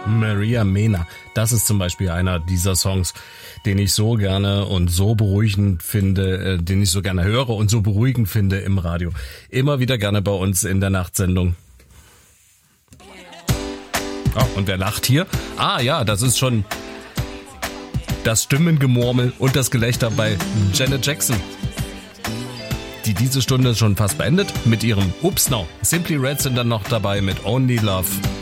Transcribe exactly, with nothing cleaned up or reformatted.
Maria Mena. Das ist zum Beispiel einer dieser Songs, den ich so gerne und so beruhigend finde, äh, den ich so gerne höre und so beruhigend finde im Radio. Immer wieder gerne bei uns in der Nachtsendung. Oh, und wer lacht hier? Ah ja, das ist schon das Stimmengemurmel und das Gelächter bei Janet Jackson, die diese Stunde schon fast beendet mit ihrem Oops Now. Simply Red sind dann noch dabei mit Only Love.